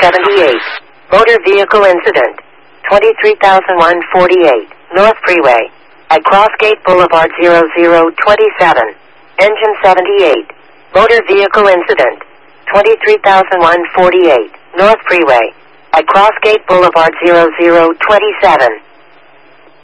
78. Motor vehicle incident. 23,148. North Freeway. At Crossgate Boulevard 0027. Engine 78. Motor vehicle incident. 23,148. North Freeway. At Crossgate Boulevard 0027.